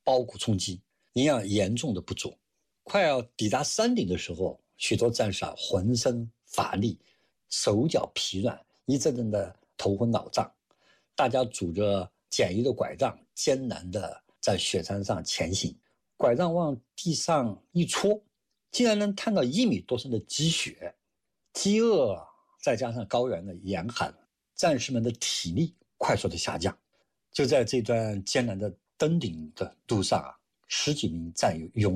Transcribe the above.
包谷充饥，营养严重的不足。快要抵达山顶的时候，许多战士浑身乏力，手脚疲软，一阵阵的头昏脑胀。大家拄着简易的拐杖，艰难的在雪山上前行。拐杖往地上一戳，竟然能探到1米多深的积雪。饥饿再加上高原的严寒，战士们的体力快速的下降。就在这段艰难的登顶的路上10几名战友涌